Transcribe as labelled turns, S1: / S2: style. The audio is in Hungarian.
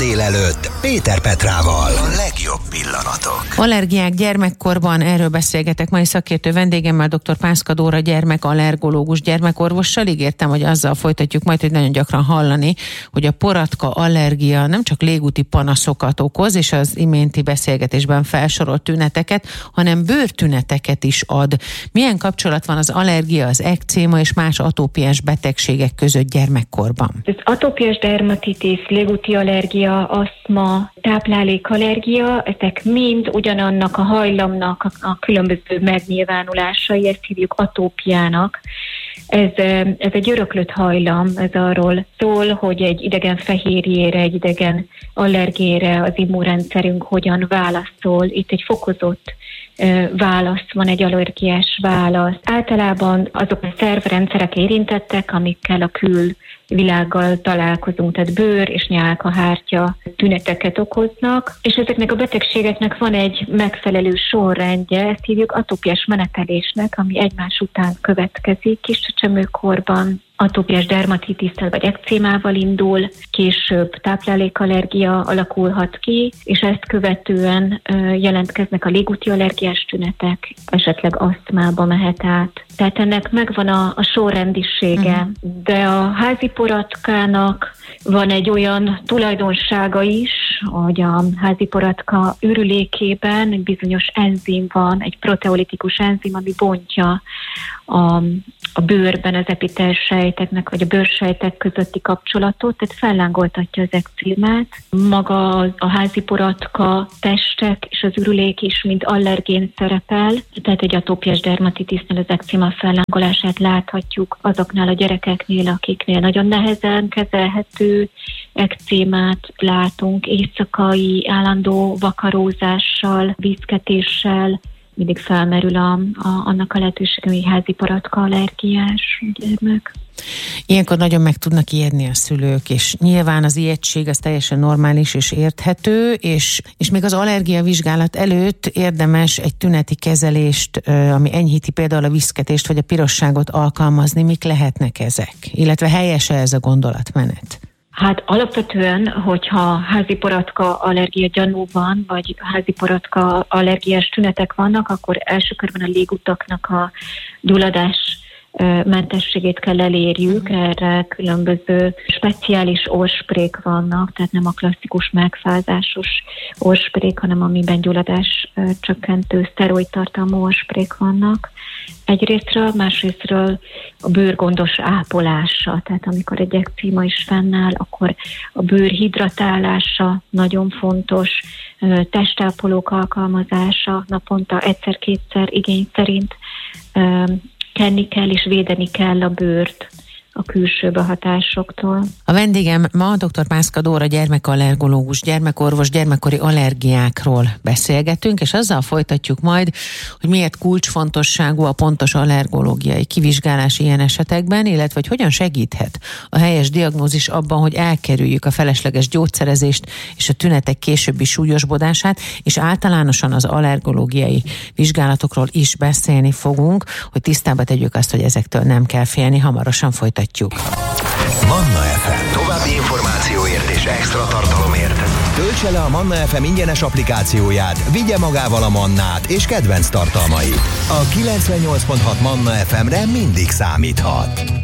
S1: délelőtt Péter Petrával. A legjobb pillanatok.
S2: Allergiák gyermekkorban, erről beszélgetek mai szakértő vendégemmel, dr. Pászka Dóra gyermekallergológus gyermekorvossal. Ígértem, hogy azzal folytatjuk majd, hogy nagyon gyakran hallani, hogy a poratka allergia nem csak légúti panaszokat okoz, és az iménti beszélgetésben felsorolt tüneteket, hanem bőrtüneteket is ad. Milyen kapcsolat van az allergia, az ekcéma és más atópiás betegségek között gyermekkorban?
S3: Az atópiás dermatitis, légúti allergia, asztma, táplálékallergia, ezek mind ugyanannak a hajlamnak a különböző megnyilvánulásai, ezt hívjuk atópiának. Ez egy öröklött hajlam, ez arról szól, hogy egy idegen fehérjére, egy idegen allergére az immunrendszerünk hogyan válaszol. Itt egy fokozott válasz van, egy allergiás válasz. Általában azok a szervrendszerek érintettek, amikkel a külvilággal találkozunk, tehát bőr és nyálkahártya tüneteket okoznak, és ezeknek a betegségeknek van egy megfelelő sorrendje, ezt hívjuk atópiás menetelésnek, ami egymás után következik. Kis csecsemőkorban atópiás dermatitisszel vagy ekcémával indul, később táplálékallergia alakulhat ki, és ezt követően jelentkeznek a légúti allergiás tünetek, esetleg asztmába mehet át. Tehát ennek megvan a sorrendisége, de a házi poratkának van egy olyan tulajdonsága is, hogy a házi poratka ürülékében egy bizonyos enzim van, egy proteolitikus enzim, ami bontja a bőrben az epitelsejteknek, vagy a bőrsejtek közötti kapcsolatot, tehát fellángoltatja az ekcémát. Maga a házi poratka, testek és az ürülék is mind allergén szerepel, tehát egy atópiás dermatitisnél az ekcéma fellángolását láthatjuk azoknál a gyerekeknél, akiknél nagyon nehezen kezelhető ekcémát látunk, éjszakai állandó vakarózással, viszketéssel, mindig felmerül annak a lehetősége, hogy házi poratka allergiás gyermek.
S2: Ilyenkor nagyon meg tudnak ijedni a szülők, és nyilván az ijegység az teljesen normális és érthető, és még az allergia vizsgálat előtt érdemes egy tüneti kezelést, ami enyhíti például a viszketést vagy a pirosságot alkalmazni. Mik lehetnek ezek? Illetve helyes-e ez a gondolatmenet?
S3: Hát alapvetően, hogyha házi poratka allergia gyanú van, vagy házi poratka allergiás tünetek vannak, akkor első körben a légutaknak a gyulladás mentességét kell elérjük. Erre különböző speciális orrsprék vannak, tehát nem a klasszikus megfázásos orrsprék, hanem amiben gyulladás csökkentő szteroidtartalmú orrsprék vannak. Egyrésztről, másrésztről a bőr gondos ápolása, tehát amikor egy ekcéma is fennáll, akkor a bőr hidratálása nagyon fontos, testápolók alkalmazása naponta egyszer-kétszer igény szerint, kenni kell és védeni kell a bőrt a külső behatásoktól.
S2: A vendégem ma dr. Pászka Dóra gyermekallergológus, gyermekorvos, gyermekkori allergiákról beszélgetünk, és azzal folytatjuk majd, hogy miért kulcsfontosságú a pontos allergológiai kivizsgálás ilyen esetekben, illetve hogy hogyan segíthet a helyes diagnózis abban, hogy elkerüljük a felesleges gyógyszerezést és a tünetek későbbi súlyosbodását, és általánosan az allergológiai vizsgálatokról is beszélni fogunk, hogy tisztába tegyük azt, hogy ezektől nem kell félni. Hamarosan folytatjuk.
S1: Manna FM. További információért és extra tartalomért töltse le a Manna FM ingyenes applikációját, vigye magával a Mannát és kedvenc tartalmait. A 98.6 Manna FM-re mindig számíthat.